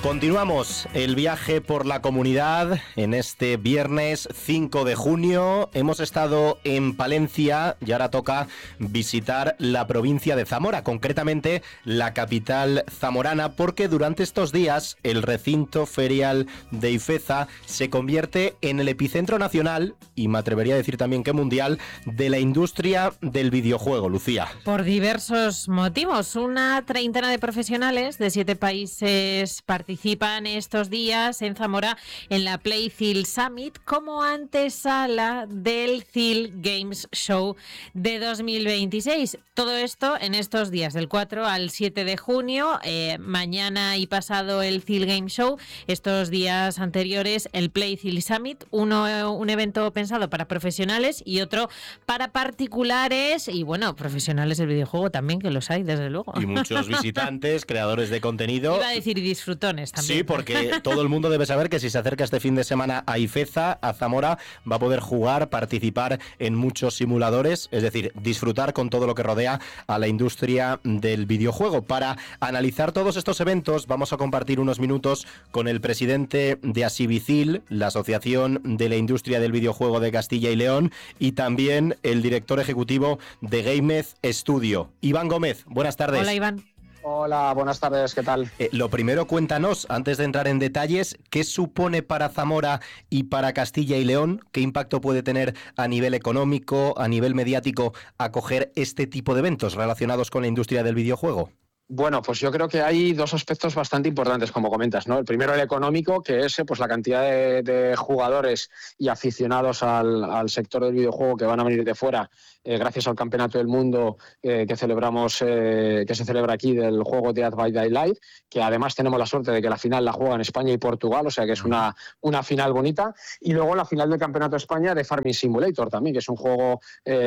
Continuamos el viaje por la comunidad en este viernes 5 de junio. Hemos estado en Palencia y ahora toca visitar la provincia de Zamora, concretamente la capital zamorana, porque durante estos días el recinto ferial de Ifeza se convierte en el epicentro nacional, y me atrevería a decir también que mundial, de la industria del videojuego, Lucía. Por diversos motivos. Una treintena de profesionales de 7 países participan estos días en Zamora en la Playfield Summit como antesala del Thiel Games Show de 2026. Todo esto en estos días, del 4 al 7 de junio, mañana y pasado el Thiel Games Show, estos días anteriores el Playfield Summit, un evento pensado para profesionales y otro para particulares y, bueno, profesionales del videojuego también, que los hay, desde luego. Y muchos visitantes, creadores de contenido. Iba a decir disfrutones también. Sí, porque todo el mundo debe saber que si se acerca este fin de semana a Ifeza, a Zamora, va a poder jugar, participar en muchos simuladores, es decir, disfrutar con todo lo que rodea a la industria del videojuego. Para analizar todos estos eventos, vamos a compartir unos minutos con el presidente de Asibicil, la Asociación de la Industria del Videojuego de Castilla y León, y también el director ejecutivo de Gamez Studio, Iván Gómez. Buenas tardes. Hola, Iván. Hola, buenas tardes, ¿qué tal? Lo primero, cuéntanos, antes de entrar en detalles, ¿qué supone para Zamora y para Castilla y León? ¿Qué impacto puede tener a nivel económico, a nivel mediático, acoger este tipo de eventos relacionados con la industria del videojuego? Bueno, pues yo creo que hay dos aspectos bastante importantes, como comentas, ¿no? El primero, el económico, que es pues la cantidad de jugadores y aficionados al sector del videojuego que van a venir de fuera, gracias al Campeonato del Mundo que celebramos, que se celebra aquí, del juego Dead by Daylight, que además tenemos la suerte de que la final la juegan España y Portugal, o sea que es una final bonita. Y luego la final del Campeonato de España de Farming Simulator también, que es un juego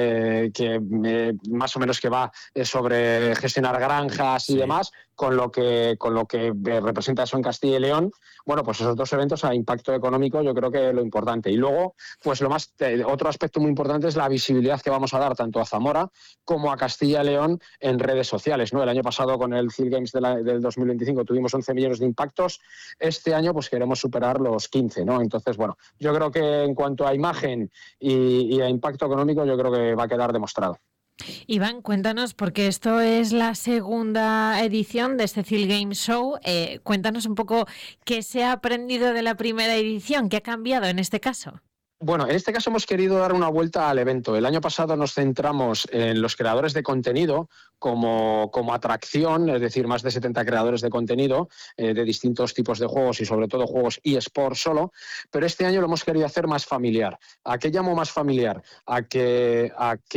que más o menos que va sobre gestionar granjas y demás, con lo que representa eso en Castilla y León. Bueno, pues esos dos eventos a impacto económico yo creo que es lo importante. Y luego, pues otro aspecto muy importante es la visibilidad que vamos a dar tanto a Zamora como a Castilla y León en redes sociales, ¿no? El año pasado con el Thiel Games del 2025 tuvimos 11 millones de impactos. Este año pues queremos superar los 15, ¿no? Entonces, bueno, yo creo que en cuanto a imagen y a impacto económico, yo creo que va a quedar demostrado. Iván, cuéntanos, porque esto es la segunda edición de este Thiel Games Show. Cuéntanos un poco qué se ha aprendido de la primera edición, qué ha cambiado en este caso. Bueno, en este caso hemos querido dar una vuelta al evento. El año pasado nos centramos en los creadores de contenido como atracción, es decir, más de 70 creadores de contenido de distintos tipos de juegos y sobre todo juegos eSport solo, pero este año lo hemos querido hacer más familiar. ¿A qué llamo más familiar? A que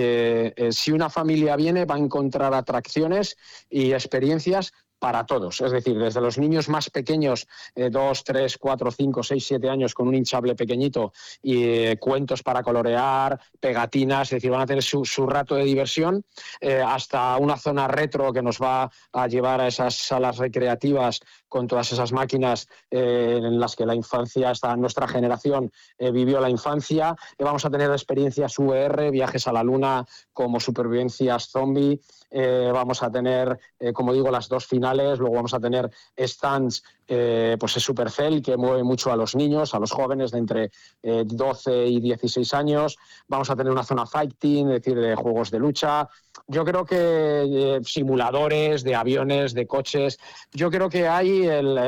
si una familia viene va a encontrar atracciones y experiencias para todos, es decir, desde los niños más pequeños, 2, 3, 4, 5, 6, 7 años, con un hinchable pequeñito y cuentos para colorear, pegatinas, es decir, van a tener su rato de diversión, hasta una zona retro que nos va a llevar a esas salas recreativas con todas esas máquinas en las que la infancia, hasta nuestra generación vivió la infancia. Vamos a tener experiencias VR, viajes a la luna como supervivencias zombie. Vamos a tener, como digo, las dos finales. Luego vamos a tener stands, pues es Supercell, que mueve mucho a los niños, a los jóvenes de entre 12 y 16 años. Vamos a tener una zona fighting, es decir, de juegos de lucha. Yo creo que simuladores de aviones, de coches. Yo creo que ahí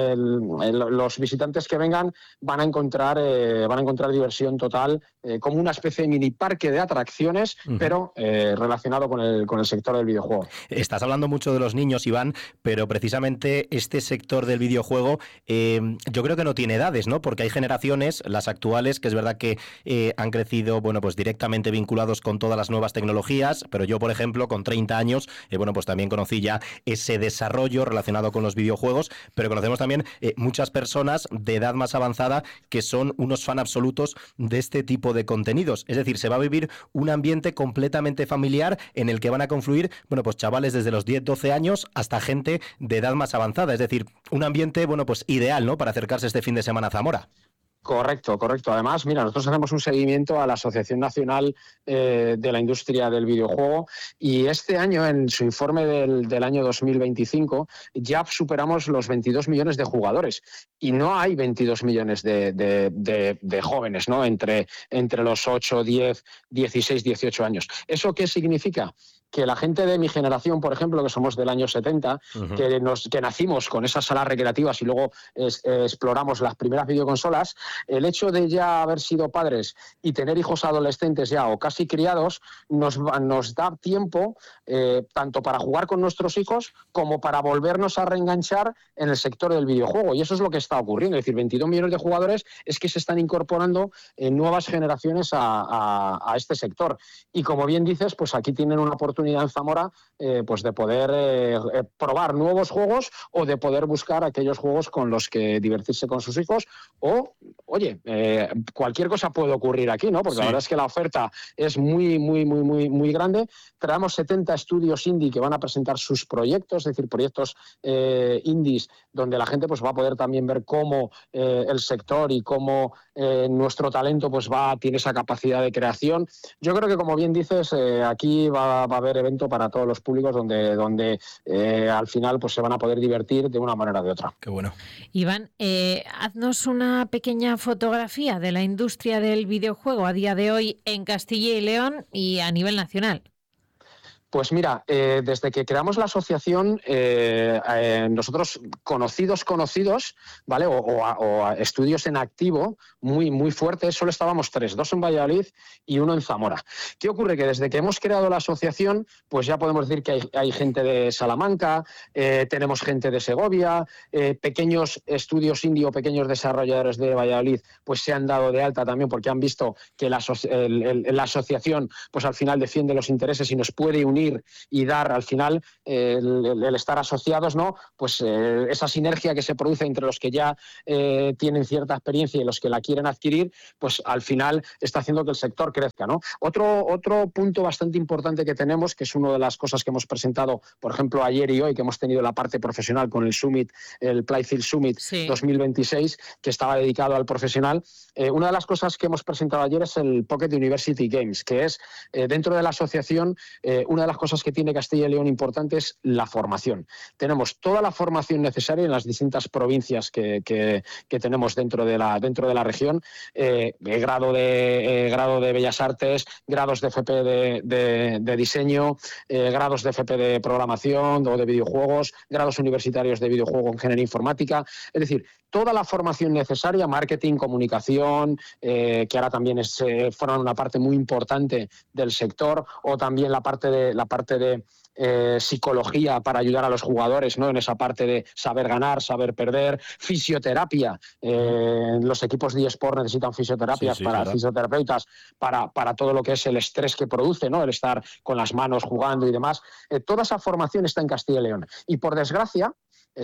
los visitantes que vengan van a encontrar diversión total, como una especie de mini parque de atracciones, pero relacionado con el sector del videojuego. Estás hablando mucho de los niños, Iván, pero precisamente este sector del videojuego yo creo que no tiene edades, ¿no? Porque hay generaciones, las actuales, que es verdad que han crecido, bueno, pues directamente vinculados con todas las nuevas tecnologías, pero yo, por ejemplo, con 30 años, bueno, pues también conocí ya ese desarrollo relacionado con los videojuegos, pero conocemos también muchas personas de edad más avanzada que son unos fan absolutos de este tipo de contenidos. Es decir, se va a vivir un ambiente completamente familiar en el que van a confluir, bueno, pues chavales desde los 10, 12 años hasta gente de edad más avanzada. Es decir, un ambiente, bueno, pues ideal, ¿no?, para acercarse este fin de semana a Zamora. Correcto. Además, mira, nosotros hacemos un seguimiento a la Asociación Nacional de la Industria del Videojuego y este año, en su informe del año 2025, ya superamos los 22 millones de jugadores y no hay 22 millones de jóvenes, ¿no? Entre los 8, 10, 16, 18 años. ¿Eso qué significa? Que la gente de mi generación, por ejemplo, que somos del año 70, que nacimos con esas salas recreativas y luego exploramos las primeras videoconsolas, el hecho de ya haber sido padres y tener hijos adolescentes ya o casi criados, nos da tiempo tanto para jugar con nuestros hijos como para volvernos a reenganchar en el sector del videojuego. Y eso es lo que está ocurriendo. Es decir, 22 millones de jugadores es que se están incorporando nuevas generaciones a este sector. Y como bien dices, pues aquí tienen una oportunidad en Zamora pues de poder probar nuevos juegos o de poder buscar aquellos juegos con los que divertirse con sus hijos o, oye, cualquier cosa puede ocurrir aquí, ¿no? Porque la verdad es que la oferta es muy grande. Traemos 70 estudios indie que van a presentar sus proyectos, es decir, proyectos indies donde la gente pues va a poder también ver cómo el sector y cómo nuestro talento pues tiene esa capacidad de creación. Yo creo que, como bien dices, aquí va a haber evento para todos los públicos donde al final pues se van a poder divertir de una manera o de otra. Qué bueno. Iván, haznos una pequeña fotografía de la industria del videojuego a día de hoy en Castilla y León y a nivel nacional. Pues mira, desde que creamos la asociación, nosotros conocidos, ¿vale? O estudios en activo muy fuertes, solo estábamos 3, 2 en Valladolid y 1 en Zamora. ¿Qué ocurre? Que desde que hemos creado la asociación, pues ya podemos decir que hay gente de Salamanca, tenemos gente de Segovia, pequeños estudios indie o pequeños desarrolladores de Valladolid, pues se han dado de alta también porque han visto que la asociación, pues al final defiende los intereses y nos puede unir y dar al final el estar asociados, ¿no? Pues esa sinergia que se produce entre los que ya tienen cierta experiencia y los que la quieren adquirir, pues al final está haciendo que el sector crezca, ¿no? Otro punto bastante importante que tenemos, que es una de las cosas que hemos presentado, por ejemplo, ayer y hoy, que hemos tenido la parte profesional con el Summit, el Playfield Summit 2026, que estaba dedicado al profesional. Una de las cosas que hemos presentado ayer es el Pocket University Games, que es dentro de la asociación una de las cosas que tiene Castilla y León importante es la formación. Tenemos toda la formación necesaria en las distintas provincias que tenemos dentro de la región, grado de Bellas Artes, grados de FP de diseño, grados de FP de programación o de videojuegos, grados universitarios de videojuego en ingeniería informática, es decir, toda la formación necesaria, marketing, comunicación, que ahora también forman una parte muy importante del sector, o también la parte de psicología para ayudar a los jugadores, ¿no? En esa parte de saber ganar, saber perder, fisioterapia. Los equipos de eSport necesitan fisioterapias fisioterapeutas para todo lo que es el estrés que produce, ¿no? El estar con las manos jugando y demás. Toda esa formación está en Castilla y León. Y por desgracia,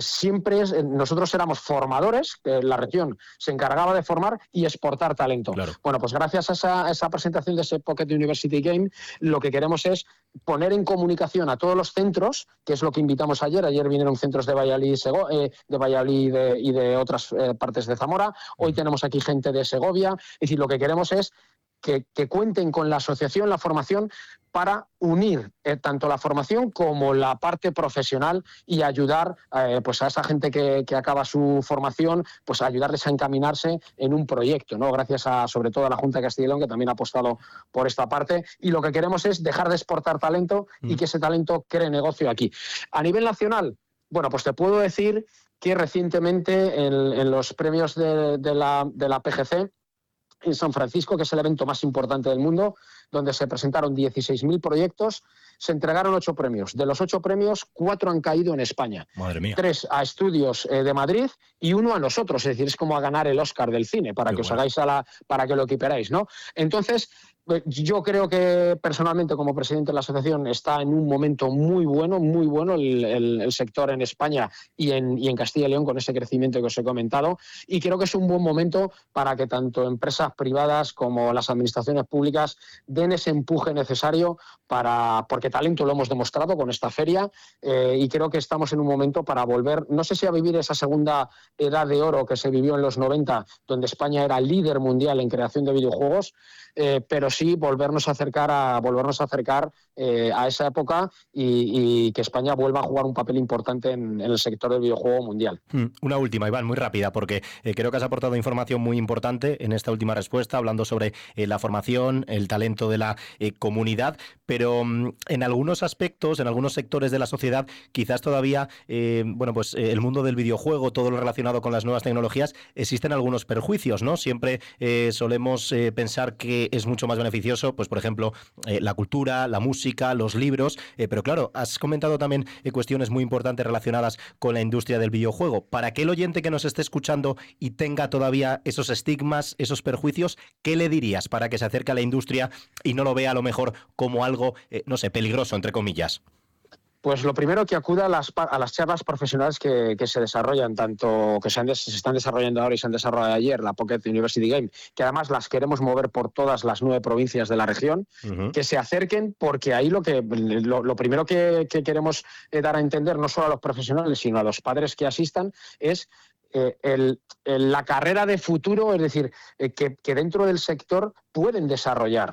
nosotros éramos formadores, la región se encargaba de formar y exportar talento. Claro. Bueno, pues gracias a esa presentación de ese Pocket University Game, lo que queremos es poner en comunicación a todos los centros, que es lo que invitamos ayer. Ayer vinieron centros de Valladolid, y de otras partes de Zamora. Hoy tenemos aquí gente de Segovia. Es decir, lo que queremos es que cuenten con la asociación, la formación, para unir tanto la formación como la parte profesional y ayudar pues a esa gente que acaba su formación, pues a ayudarles a encaminarse en un proyecto, ¿no? Gracias sobre todo a la Junta de Castilla y León, que también ha apostado por esta parte, y lo que queremos es dejar de exportar talento y que ese talento cree negocio aquí. A nivel nacional, bueno, pues te puedo decir que recientemente en los premios de la PGC en San Francisco, que es el evento más importante del mundo, donde se presentaron 16.000 proyectos, se entregaron 8 premios. De los 8 premios, 4 han caído en España. Madre mía. 3 a Estudios de Madrid y 1 a nosotros. Es decir, es como a ganar el Oscar del cine, para que os hagáis para que lo equiparáis, ¿no? Entonces, Yo creo que personalmente, como presidente de la asociación, está en un momento muy bueno el sector en España y en Castilla y León, con ese crecimiento que os he comentado, y creo que es un buen momento para que tanto empresas privadas como las administraciones públicas den ese empuje necesario porque talento lo hemos demostrado con esta feria, y creo que estamos en un momento para volver, no sé si a vivir esa segunda edad de oro que se vivió en los 90, donde España era líder mundial en creación de videojuegos, pero sí volvernos a acercar a esa época y que España vuelva a jugar un papel importante en el sector del videojuego mundial. Una última, Iván, muy rápida, porque creo que has aportado información muy importante en esta última respuesta, hablando sobre la formación, el talento de la comunidad, pero en algunos aspectos, en algunos sectores de la sociedad, quizás todavía, el mundo del videojuego, todo lo relacionado con las nuevas tecnologías, existen algunos perjuicios, ¿no? Siempre solemos pensar que es mucho más beneficioso, pues por ejemplo, la cultura, la música, los libros, pero claro, has comentado también cuestiones muy importantes relacionadas con la industria del videojuego. Para aquel oyente que nos esté escuchando y tenga todavía esos estigmas, esos perjuicios, ¿qué le dirías para que se acerque a la industria y no lo vea a lo mejor como algo, peligroso, entre comillas? Pues lo primero, que acuda a las charlas profesionales que se desarrollan, tanto que se están desarrollando ahora y se han desarrollado ayer, la Pocket University Game, que además las queremos mover por todas las 9 provincias de la región, que se acerquen, porque ahí lo primero que queremos dar a entender, no solo a los profesionales, sino a los padres que asistan, es la carrera de futuro, es decir, que dentro del sector pueden desarrollar,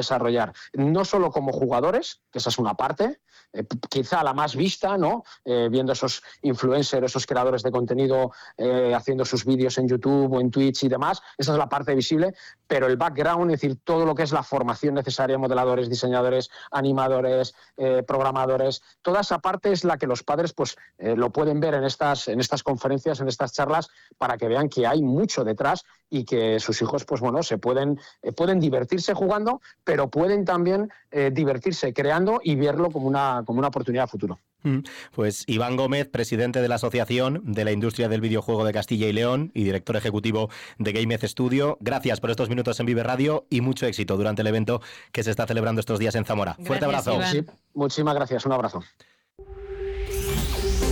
no solo como jugadores, que esa es una parte, quizá la más vista, ¿no? Viendo esos influencers, esos creadores de contenido haciendo sus vídeos en YouTube o en Twitch y demás, esa es la parte visible, pero el background, es decir, todo lo que es la formación necesaria, modeladores, diseñadores, animadores, programadores, toda esa parte es la que los padres lo pueden ver en estas conferencias, en estas charlas, para que vean que hay mucho detrás y que sus hijos pueden divertirse jugando, pero pueden también divertirse creando y verlo como una oportunidad a futuro. Pues Iván Gómez, presidente de la Asociación de la Industria del Videojuego de Castilla y León y director ejecutivo de GameEz Studio, gracias por estos minutos en Vive Radio y mucho éxito durante el evento que se está celebrando estos días en Zamora. Fuerte abrazo. Sí, muchísimas gracias, un abrazo.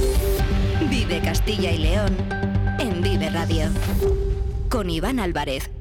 Vive Castilla y León en Vive Radio con Iván Álvarez.